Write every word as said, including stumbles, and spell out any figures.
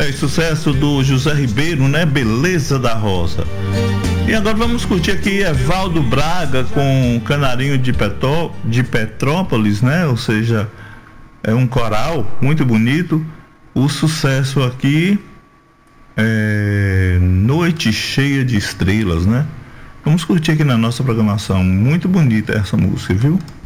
É, sucesso do José Ribeiro, né? Beleza da Rosa. E agora vamos curtir aqui Evaldo Braga com Canarinho de, Petó, de Petrópolis, né? Ou seja, é um coral muito bonito. O sucesso aqui é Noite Cheia de Estrelas, né? Vamos curtir aqui na nossa programação. Muito bonita essa música, viu?